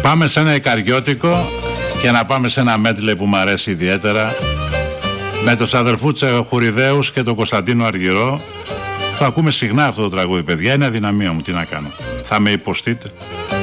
Πάμε σε ένα Ικαριώτικο και να πάμε σε ένα medley που μου αρέσει ιδιαίτερα, με τους αδερφούς Χουριδαίους και τον Κωνσταντίνο Αργυρό. Το ακούμε συχνά αυτό το τραγούδι, παιδιά, είναι αδυναμία μου, τι να κάνω. Θα με υποστείτε.